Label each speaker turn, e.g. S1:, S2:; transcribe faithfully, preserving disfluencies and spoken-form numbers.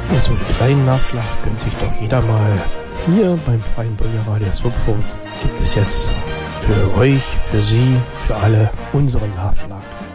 S1: Ja, so einen kleinen Nachschlag gönnt sich doch jeder mal. Hier beim Freien Bürgerradio Swupfurt gibt es jetzt für euch, für Sie, für alle unseren Nachschlag.